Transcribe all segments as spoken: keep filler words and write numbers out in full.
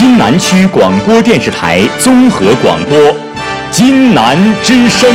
津南区广播电视台综合广播，津南之声。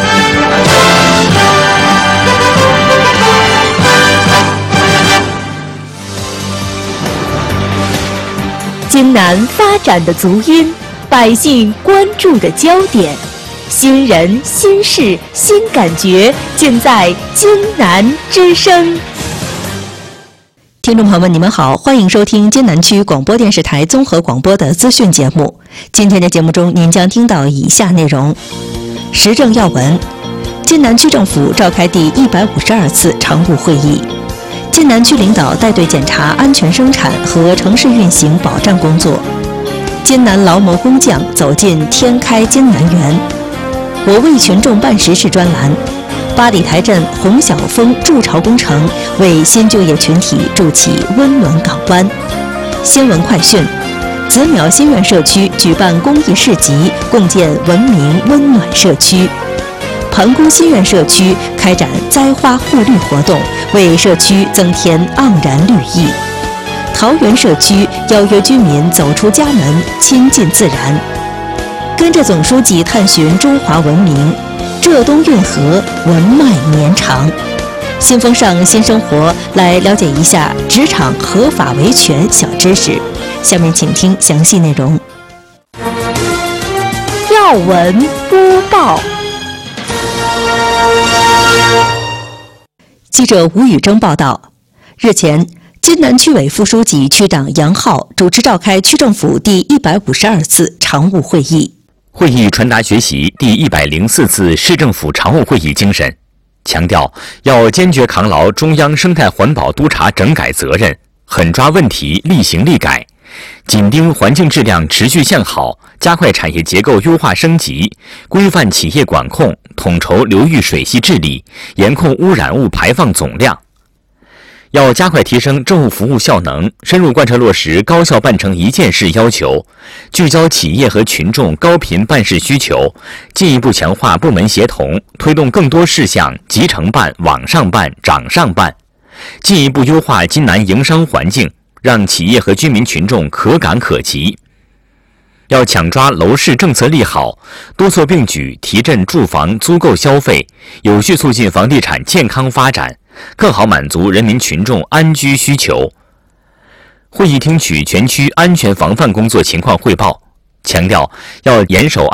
津南发展的足音，百姓关注的焦点，新人、新事、新感觉，尽在津南之声。 听众朋友们，你们好，欢迎收听津南区广播电视台综合广播的资讯节目。今天的节目中，您将听到以下内容：时政要闻，津南区政府召开第一百五十二次常务会议，津南区领导带队检查安全生产和城市运行保障工作。津南劳模工匠走进天开津南园。我为群众办实事专栏，八里台镇洪晓峰筑巢工程为新就业群体筑起温暖港湾。新闻快讯，子淼新苑社区举办公益市集，共建文明温暖社区。盘古新苑社区开展栽花护绿活动，为社区增添盎然绿意。桃园社区邀约居民走出家门，亲近自然。跟着总书记探寻中华文明，浙东运河文脉绵长。新风尚新生活，来了解一下职场合法维权小知识。下面请听详细内容。 要闻播报。 记者吴宇征报道，日前，津南区委副书记、区长杨浩主持召开区政府第一百五十二次常务会议。 会议传达学习第一百零四次市政府常务会议精神，强调要坚决扛牢中央生态环保督察整改责任，狠抓问题，厉行厉改，紧盯环境质量持续向好，加快产业结构优化升级，规范企业管控，统筹流域水系治理，严控污染物排放总量。要加快提升政务服务效能，深入贯彻落实高效办成一件事要求，聚焦企业和群众高频办事需求，进一步强化部门协同，推动更多事项集成办、网上办、掌上办，进一步优化津南营商环境，让企业和居民群众可感可及。要抢抓楼市政策利好，多措并举提振住房租购消费，有序促进房地产健康发展，更好满足人民群众安居需求。会议听取全区安全防范工作情况汇报，强调要严守